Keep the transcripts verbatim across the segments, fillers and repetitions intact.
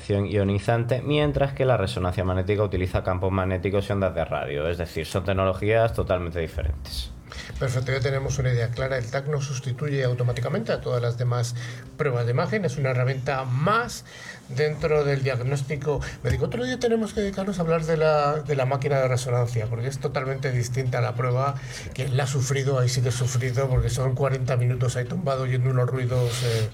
radiación ionizante, mientras que la resonancia magnética utiliza campos magnéticos y ondas de radio. Es decir, son tecnologías totalmente diferentes. Perfecto, ya tenemos una idea clara. El T A C no sustituye automáticamente a todas las demás pruebas de imagen, es una herramienta más dentro del diagnóstico médico. Otro día tenemos que dedicarnos a hablar de la, de la máquina de resonancia, porque es totalmente distinta a la prueba. Quien la ha sufrido, ahí sí que ha sufrido, porque son cuarenta minutos ahí tumbado oyendo unos ruidos... Eh,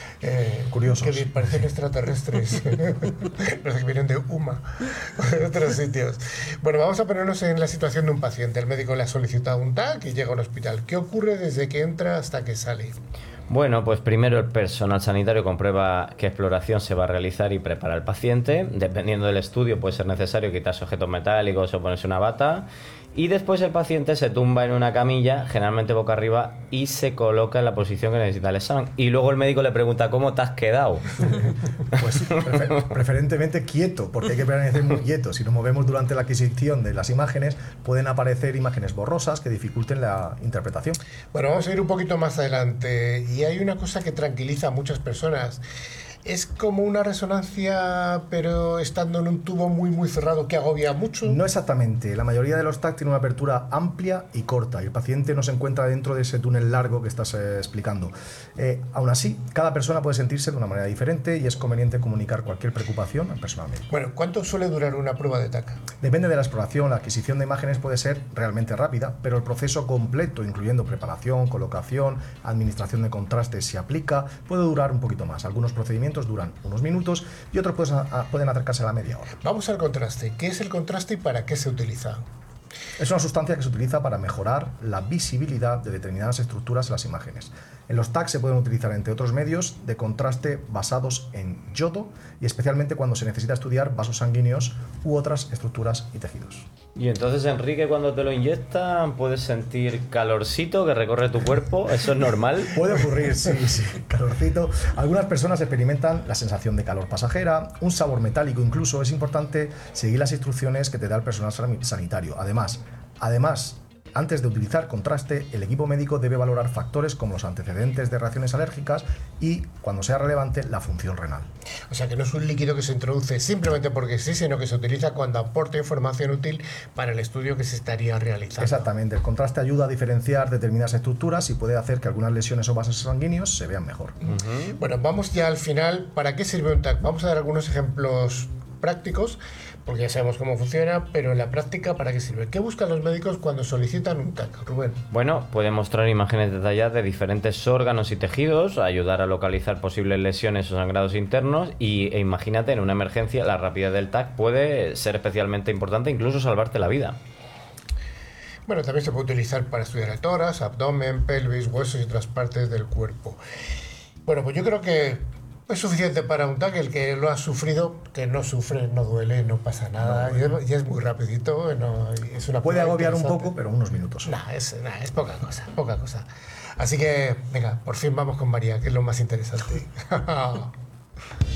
Eh, curiosos, que parecen extraterrestres. Parece que vienen de U M A, de otros sitios. Bueno, vamos a ponernos en la situación de un paciente. El médico le ha solicitado un T A C y llega a un hospital. ¿Qué ocurre desde que entra hasta que sale? Bueno, pues primero el personal sanitario comprueba qué exploración se va a realizar y prepara al paciente. Dependiendo del estudio, puede ser necesario quitarse objetos metálicos o ponerse una bata. Y después el paciente se tumba en una camilla, generalmente boca arriba, y se coloca en la posición que necesita el examen. Y luego el médico le pregunta, ¿cómo te has quedado? Pues prefer preferentemente quieto, porque hay que permanecer muy quieto. Si nos movemos durante la adquisición de las imágenes, pueden aparecer imágenes borrosas que dificulten la interpretación. Bueno, vamos a ir un poquito más adelante. Y hay una cosa que tranquiliza a muchas personas. Es como una resonancia, pero estando en un tubo muy muy cerrado que agobia mucho. No exactamente. La mayoría de los T A C tiene una apertura amplia y corta y el paciente no se encuentra dentro de ese túnel largo que estás eh, explicando. Eh, aún así, cada persona puede sentirse de una manera diferente y es conveniente comunicar cualquier preocupación al personal médico. Bueno, ¿cuánto suele durar una prueba de T A C? Depende de la exploración. La adquisición de imágenes puede ser realmente rápida, pero el proceso completo, incluyendo preparación, colocación, administración de contrastes si aplica, puede durar un poquito más. Algunos procedimientos duran unos minutos y otros pues, a, a, pueden acercarse a la media hora. Vamos al contraste. ¿Qué es el contraste y para qué se utiliza? Es una sustancia que se utiliza para mejorar la visibilidad de determinadas estructuras en las imágenes. En los T A C se pueden utilizar, entre otros medios, de contraste basados en yodo y especialmente cuando se necesita estudiar vasos sanguíneos u otras estructuras y tejidos. Y entonces, Enrique, cuando te lo inyectan, ¿puedes sentir calorcito que recorre tu cuerpo? ¿Eso es normal? Puede ocurrir, sí, sí, calorcito. Algunas personas experimentan la sensación de calor pasajera, un sabor metálico incluso. Es importante seguir las instrucciones que te da el personal sanitario. Además, además, antes de utilizar contraste, el equipo médico debe valorar factores como los antecedentes de reacciones alérgicas y, cuando sea relevante, la función renal. O sea, que no es un líquido que se introduce simplemente porque sí, sino que se utiliza cuando aporta información útil para el estudio que se estaría realizando. Exactamente. El contraste ayuda a diferenciar determinadas estructuras y puede hacer que algunas lesiones o vasos sanguíneos se vean mejor. Uh-huh. Bueno, vamos ya al final. ¿Para qué sirve un T A C? Vamos a dar algunos ejemplos prácticos, porque ya sabemos cómo funciona, pero en la práctica, ¿para qué sirve? ¿Qué buscan los médicos cuando solicitan un T A C, Rubén? Bueno, puede mostrar imágenes detalladas de diferentes órganos y tejidos, ayudar a localizar posibles lesiones o sangrados internos y, e imagínate, en una emergencia, la rapidez del T A C puede ser especialmente importante, incluso salvarte la vida. Bueno, también se puede utilizar para estudiar el tórax, abdomen, pelvis, huesos y otras partes del cuerpo. Bueno, pues yo creo que es suficiente para un T A C. El que lo ha sufrido, que no sufre, no duele, no pasa nada, no, bueno. y, es, y es muy rapidito. No, es una puede agobiar un poco, pero unos minutos. No, es, nah, es poca cosa, poca cosa. Así que, venga, por fin vamos con María, que es lo más interesante.